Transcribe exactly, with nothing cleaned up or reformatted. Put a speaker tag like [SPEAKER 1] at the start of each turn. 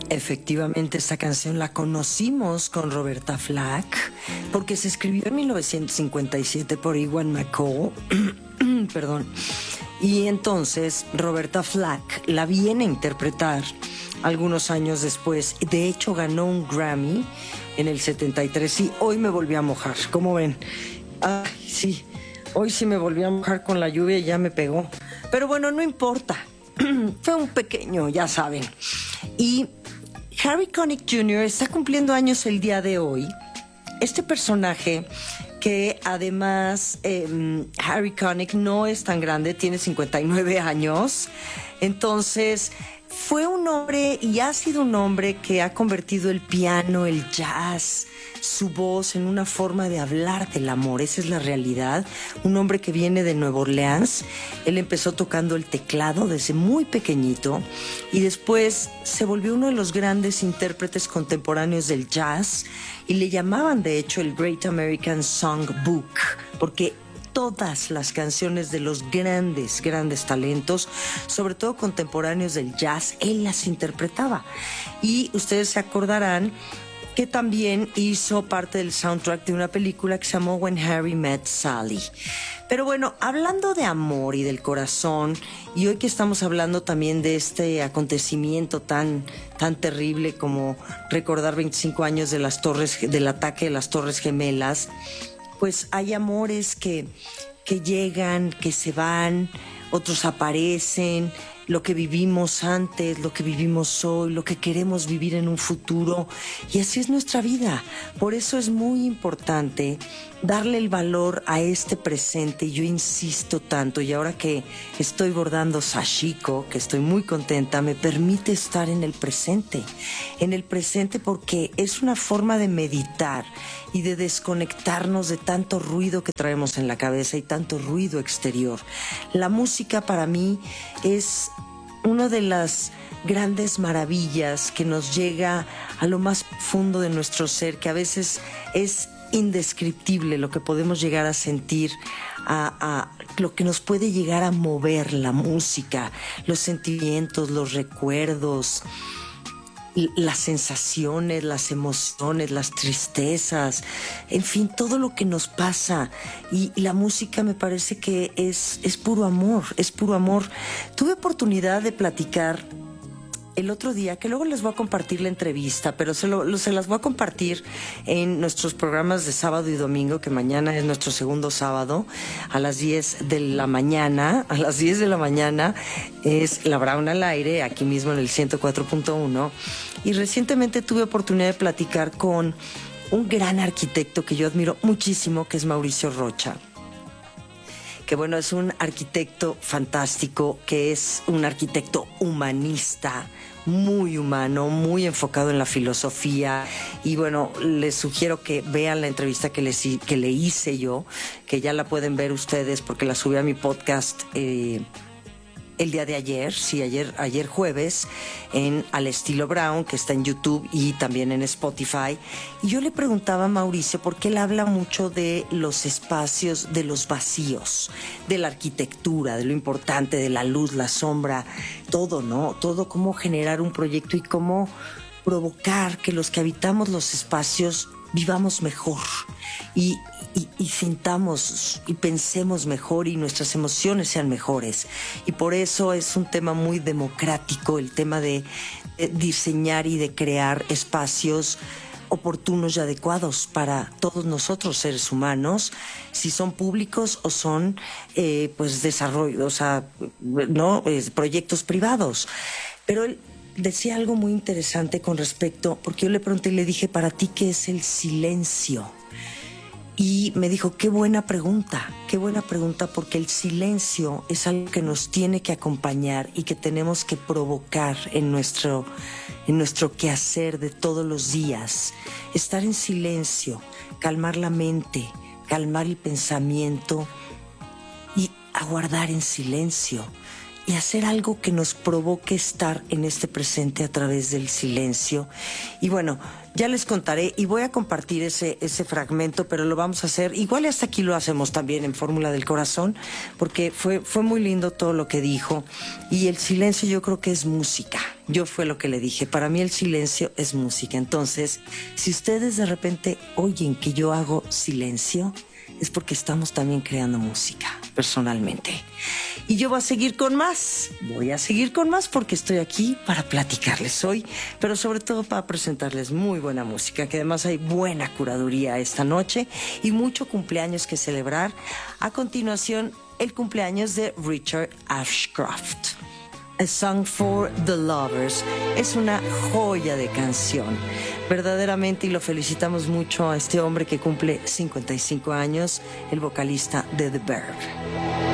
[SPEAKER 1] Efectivamente, esta canción la conocimos con Roberta Flack porque se escribió en mil novecientos cincuenta y siete por Ewan McCall. Perdón. Y entonces Roberta Flack la viene a interpretar algunos años después. De hecho, ganó un Grammy en el setenta y tres y hoy me volví a mojar. ¿Cómo ven? Ay, sí. Hoy sí me volví a mojar con la lluvia y ya me pegó. Pero bueno, no importa. Fue un pequeño, ya saben. Y Harry Connick junior está cumpliendo años el día de hoy. Este personaje que además eh, Harry Connick no es tan grande, tiene cincuenta y nueve años. Entonces fue un hombre y ha sido un hombre que ha convertido el piano, el jazz, su voz en una forma de hablar del amor. Esa es la realidad. Un hombre que viene de Nueva Orleans. Él empezó tocando el teclado desde muy pequeñito y después se volvió uno de los grandes intérpretes contemporáneos del jazz y le llamaban de hecho el Great American Songbook porque todas las canciones de los grandes, grandes talentos, sobre todo contemporáneos del jazz, él las interpretaba. Y ustedes se acordarán que también hizo parte del soundtrack de una película que se llamó When Harry Met Sally. Pero bueno, hablando de amor y del corazón, y hoy que estamos hablando también de este acontecimiento tan, tan terrible como recordar veinticinco años de las torres, del ataque de las Torres Gemelas, pues hay amores que, que llegan, que se van, otros aparecen, lo que vivimos antes, lo que vivimos hoy, lo que queremos vivir en un futuro. Y así es nuestra vida. Por eso es muy importante darle el valor a este presente. Y yo insisto tanto, y ahora que estoy bordando sashiko, que estoy muy contenta, me permite estar en el presente. En el presente porque es una forma de meditar y de desconectarnos de tanto ruido que traemos en la cabeza y tanto ruido exterior. La música para mí es una de las grandes maravillas que nos llega a lo más profundo de nuestro ser, que a veces es indescriptible lo que podemos llegar a sentir, a, a lo que nos puede llegar a mover la música, los sentimientos, los recuerdos, las sensaciones, las emociones, las tristezas, en fin, todo lo que nos pasa. Y, y la música me parece que es, es puro amor, es puro amor. Tuve oportunidad de platicar el otro día, que luego les voy a compartir la entrevista, pero se, lo, lo, se las voy a compartir en nuestros programas de sábado y domingo, que mañana es nuestro segundo sábado, a las diez de la mañana, a las diez de la mañana es La Brown al aire, aquí mismo en el ciento cuatro punto uno, y recientemente tuve oportunidad de platicar con un gran arquitecto que yo admiro muchísimo, que es Mauricio Rocha, que bueno, es un arquitecto fantástico, que es un arquitecto humanista, muy humano, muy enfocado en la filosofía. Y bueno, les sugiero que vean la entrevista que, les, que le hice yo, que ya la pueden ver ustedes porque la subí a mi podcast eh, el día de ayer, sí, ayer, ayer jueves, en Al Estilo Brown, que está en YouTube y también en Spotify. Y yo le preguntaba a Mauricio, porque él habla mucho de los espacios, de los vacíos, de la arquitectura, de lo importante, de la luz, la sombra, todo, ¿no? Todo, cómo generar un proyecto y cómo provocar que los que habitamos los espacios vivamos mejor y, y, y sintamos y pensemos mejor y nuestras emociones sean mejores. Y por eso es un tema muy democrático, el tema de, de diseñar y de crear espacios oportunos y adecuados para todos nosotros, seres humanos, si son públicos o son eh, pues desarrollo, o sea, no eh, proyectos privados. Pero él decía algo muy interesante con respecto, porque yo le pregunté y le dije, ¿para ti qué es el silencio? Y me dijo, qué buena pregunta, qué buena pregunta, porque el silencio es algo que nos tiene que acompañar y que tenemos que provocar en nuestro, en nuestro quehacer de todos los días. Estar en silencio, calmar la mente, calmar el pensamiento y aguardar en silencio. Y hacer algo que nos provoque estar en este presente a través del silencio. Y bueno, ya les contaré y voy a compartir ese, ese fragmento, pero lo vamos a hacer, igual hasta aquí lo hacemos también en Fórmula del Corazón, porque fue, fue muy lindo todo lo que dijo. Y el silencio yo creo que es música. yo fue lo que le dije. Para mí el silencio es música. Entonces, si ustedes de repente oyen que yo hago silencio, es porque estamos también creando música, personalmente. Y yo voy a seguir con más. Voy a seguir con más porque estoy aquí para platicarles hoy, pero sobre todo para presentarles muy buena música, que además hay buena curaduría esta noche y mucho cumpleaños que celebrar. A continuación, el cumpleaños de Richard Ashcroft. A Song for the Lovers. Es una joya de canción, verdaderamente, y lo felicitamos mucho a este hombre que cumple cincuenta y cinco años, el vocalista de The Verve.